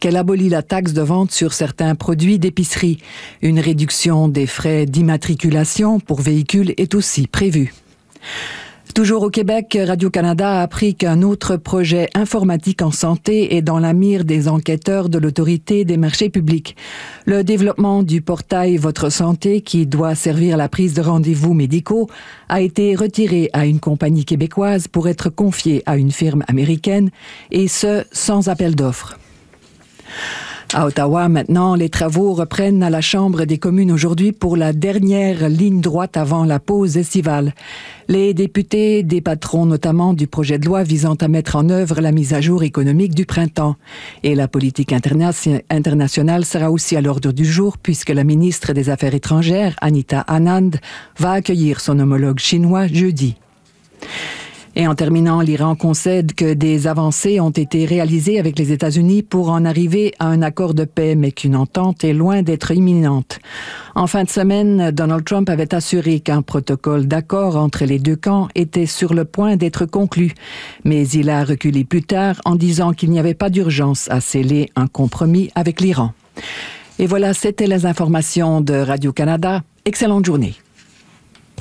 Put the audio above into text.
qu'elle abolit la taxe de vente sur certains produits d'épicerie. Une réduction des frais d'immatriculation pour véhicules est aussi prévue. Toujours au Québec, Radio-Canada a appris qu'un autre projet informatique en santé est dans la mire des enquêteurs de l'Autorité des marchés publics. Le développement du portail Votre Santé, qui doit servir à la prise de rendez-vous médicaux, a été retiré à une compagnie québécoise pour être confié à une firme américaine, et ce, sans appel d'offres. À Ottawa, maintenant, les travaux reprennent à la Chambre des communes aujourd'hui pour la dernière ligne droite avant la pause estivale. Les députés débattront notamment du projet de loi visant à mettre en œuvre la mise à jour économique du printemps. Et la politique internationale sera aussi à l'ordre du jour puisque la ministre des Affaires étrangères, Anita Anand, va accueillir son homologue chinois jeudi. Et en terminant, l'Iran concède que des avancées ont été réalisées avec les États-Unis pour en arriver à un accord de paix, mais qu'une entente est loin d'être imminente. En fin de semaine, Donald Trump avait assuré qu'un protocole d'accord entre les deux camps était sur le point d'être conclu. Mais il a reculé plus tard en disant qu'il n'y avait pas d'urgence à sceller un compromis avec l'Iran. Et voilà, c'était les informations de Radio-Canada. Excellente journée.